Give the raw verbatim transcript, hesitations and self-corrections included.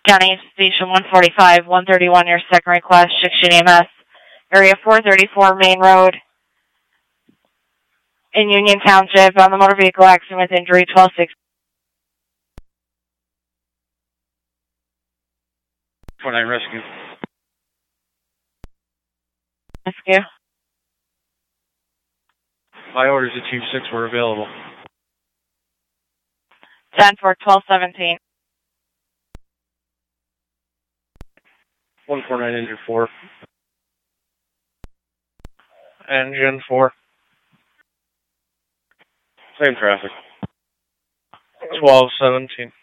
County Station one forty-five, one thirty-one, your second request, Shikshin E M S, area four thirty-four, Main Road, in Union Township, on the motor vehicle accident with injury, twelve six. four nine Rescue. Rescue. My orders at Chief six were available. ten for twelve seventeen. one four nine Engine four. Engine four. Same traffic. twelve seventeen.